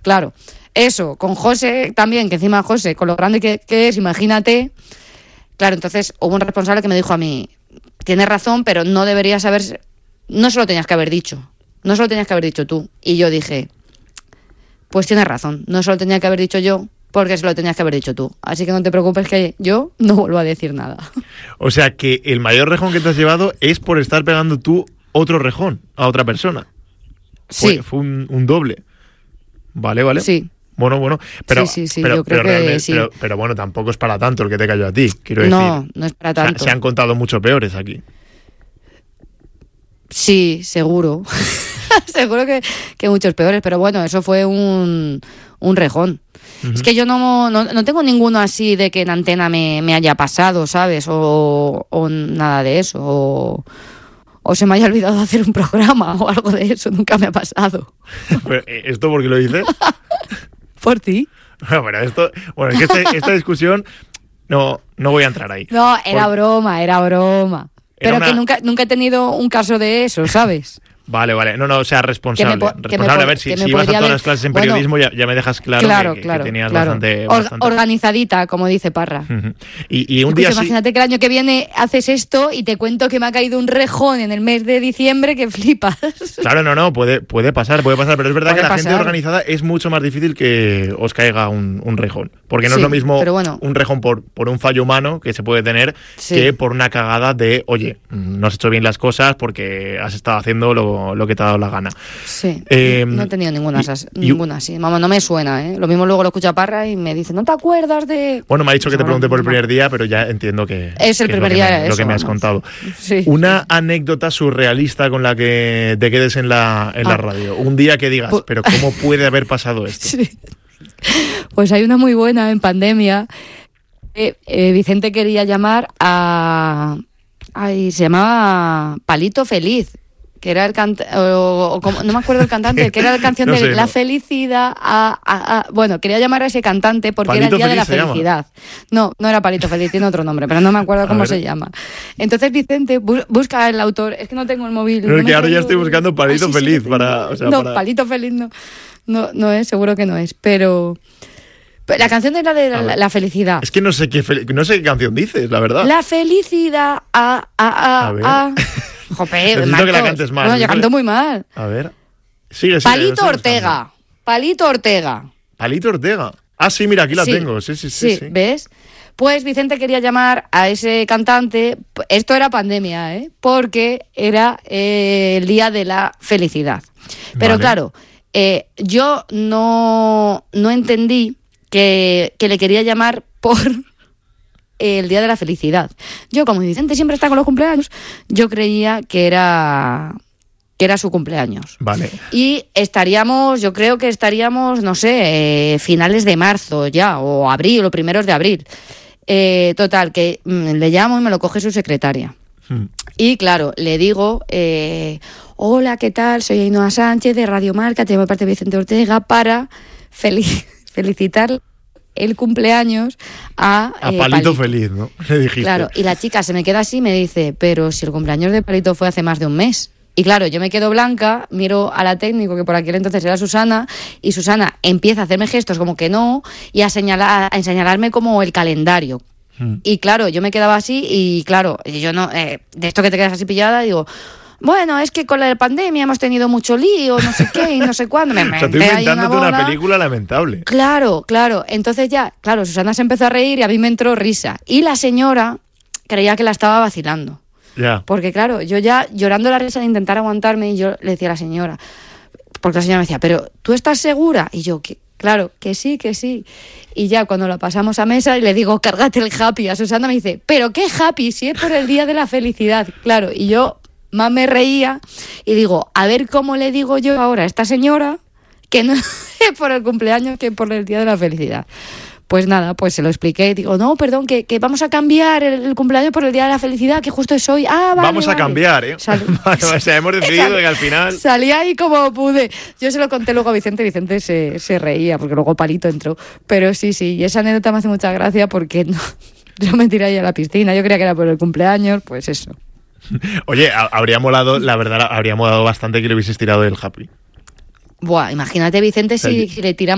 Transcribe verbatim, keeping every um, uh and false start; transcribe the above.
claro. Eso, con José también, que encima José, con lo grande que, que es, imagínate. Claro, entonces hubo un responsable que me dijo a mí, tienes razón, pero no deberías haber... No se lo tenías que haber dicho. No se lo tenías que haber dicho tú. Y yo dije, pues tienes razón, no se lo tenía que haber dicho yo, porque se lo tenías que haber dicho tú. Así que no te preocupes que yo no vuelvo a decir nada. O sea que el mayor rejón que te has llevado es por estar pegando tú otro rejón a otra persona. Sí. Fue, fue un, un doble. Vale, vale. Sí. Bueno, bueno, pero, sí, sí, sí, pero, yo creo pero, que sí. pero, pero bueno, tampoco es para tanto el que te cayó a ti, quiero decir. No, no es para tanto. Se, se han contado mucho peores aquí. Sí, seguro. Seguro que, que muchos peores, pero bueno, eso fue un, un rejón. Uh-huh. Es que yo no, no, no tengo ninguno así de que en antena me, me haya pasado, ¿sabes? O, o nada de eso, o... o se me haya olvidado hacer un programa o algo de eso, nunca me ha pasado. Pero, ¿esto por qué lo dices? Por ti. Bueno, esto, bueno, es que este, esta discusión no, no voy a entrar ahí. No, era Por... broma, era broma. Era Pero una... que nunca, nunca he tenido un caso de eso, ¿sabes? Vale, vale. No, no, o sea, responsable. Po- responsable. po- a ver, si, si ibas a todas haber... las clases en bueno, periodismo ya, ya me dejas claro, claro, que, claro, que tenías claro. bastante, Or- bastante... Organizadita, como dice Parra. Uh-huh. Y, y un Escucha, día sí... imagínate que el año que viene haces esto y te cuento que me ha caído un rejón en el mes de diciembre que flipas. Claro, no, no, puede, puede pasar, puede pasar, pero es verdad puede que la pasar. gente organizada es mucho más difícil que os caiga un, un rejón. Porque no sí, es lo mismo bueno. un rejón por, por un fallo humano que se puede tener sí. que por una cagada de, oye, no has hecho bien las cosas porque has estado haciendo lo, lo que te ha dado la gana. Sí. Eh, no he tenido ninguna, y, así, y, ninguna así. Mamá, no me suena, ¿eh? Lo mismo luego lo escucha Parra y me dice, ¿no te acuerdas de...? Bueno, me ha dicho que te no, pregunté por el no. primer día, pero ya entiendo que es el que primer es lo día, que me, eso, lo que me has vamos. contado. Sí. Una anécdota surrealista con la que te quedes en la, en ah. la radio. Un día que digas, pero ¿cómo puede haber pasado esto? Sí. Pues hay una muy buena en pandemia. Eh, eh, Vicente quería llamar a... Ay, se llamaba Palito Feliz. Que era el cantante, no me acuerdo el cantante, que era la canción no de sé, La no. Felicidad. A, a, a, bueno, quería llamar a ese cantante porque Palito era el día de la Feliz felicidad. No, no era Palito Feliz, tiene otro nombre, pero no me acuerdo cómo se llama. Entonces Vicente bu- busca el autor, es que no tengo el móvil. Pero no es que me ahora ya acuerdo. estoy buscando Palito ah, sí, Feliz sí, para, o sea, no, para... Palito Feliz no, no, no es, seguro que no es, pero... La canción era de la, la felicidad. Es que no sé qué fel- no sé qué canción dices, la verdad. La felicidad. A, a, a, A ver. a. Jope, Necesito Marcos. que la cantes más. No, yo canto muy mal. A ver. Sigue, sigue. Palito Ortega. Palito Ortega. Palito Ortega. Ah, sí, mira, aquí la sí. tengo. Sí, sí, sí, sí. sí. ¿Ves? Pues Vicente quería llamar a ese cantante. Esto era pandemia, ¿eh? Porque era eh, el día de la felicidad. Pero vale. claro, eh, yo no, no entendí que, que le quería llamar por el día de la felicidad. Yo, como Vicente siempre está con los cumpleaños, yo creía que era que era su cumpleaños. Vale. Y estaríamos, yo creo que estaríamos, no sé, eh, finales de marzo ya, o abril, o primeros de abril. Eh, total, que mm, le llamo y me lo coge su secretaria. Hmm. Y claro, le digo, eh, hola, ¿qué tal? Soy Ainhoa Sánchez de Radio Marca, te llamo de parte de Vicente Ortega para fel- felicitar el cumpleaños a, a eh, Palito, Palito Feliz, ¿no? Le dijiste. Claro, y la chica se me queda así y me dice, pero si el cumpleaños de Palito fue hace más de un mes. Y claro, yo me quedo blanca, miro a la técnico, que por aquel entonces era Susana, y Susana empieza a hacerme gestos como que no, y a, señalar, a señalarme como el calendario. Mm. Y claro, yo me quedaba así, y claro, yo no, eh, de esto que te quedas así pillada, digo... Bueno, es que con la pandemia hemos tenido mucho lío, no sé qué, y no sé cuándo. Me, me o sea, tú inventándote una, una película lamentable. Claro, claro. Entonces ya, claro, Susana se empezó a reír y a mí me entró risa. Y la señora creía que la estaba vacilando. Ya. Porque claro, yo ya llorando la risa de intentar aguantarme y yo le decía a la señora, porque la señora me decía, pero ¿tú estás segura? Y yo, que claro, que sí, que sí. Y ya cuando la pasamos a mesa y le digo, cárgate el happy, a Susana me dice, ¿pero qué happy? Si es por el día de la felicidad. Claro, y yo... más me reía y digo, a ver cómo le digo yo ahora a esta señora que no es por el cumpleaños que por el día de la felicidad. Pues nada, pues se lo expliqué, digo, no, perdón, que, que vamos a cambiar el, el cumpleaños por el día de la felicidad, que justo es hoy. Ah, vale, Vamos a vale. cambiar, ¿eh? Sal... vale, o sea, hemos decidido Sal... que al final... Salí ahí como pude. Yo se lo conté luego a Vicente, Vicente se, se reía, porque luego Palito entró. Pero sí, sí, y esa anécdota me hace mucha gracia porque no, yo me tiré ahí a la piscina, yo creía que era por el cumpleaños, pues eso. Oye, habría molado, la verdad, habría molado bastante que le hubieses tirado del happy. Buah, imagínate, Vicente, si, si le tiramos